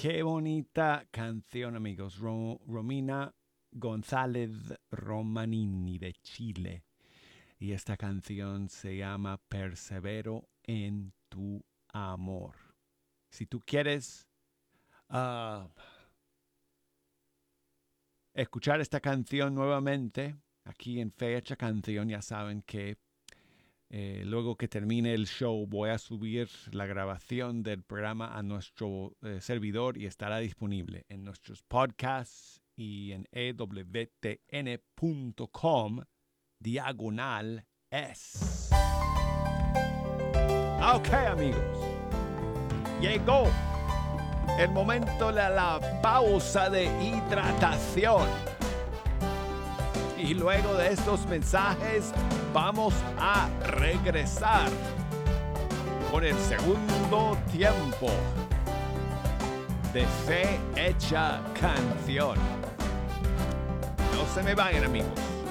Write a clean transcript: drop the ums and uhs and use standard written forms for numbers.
Qué bonita canción, amigos. Romina González Romanini de Chile. Y esta canción se llama Persevero en tu amor. Si tú quieres escuchar esta canción nuevamente, aquí en Fecha Canción, ya saben que luego que termine el show voy a subir la grabación del programa a nuestro servidor y estará disponible en nuestros podcasts y en ewtn.com/es. Ok, amigos. Llegó el momento de la pausa de hidratación. Y luego de estos mensajes vamos a regresar con el segundo tiempo de Fe Hecha Canción. No se me vayan, amigos.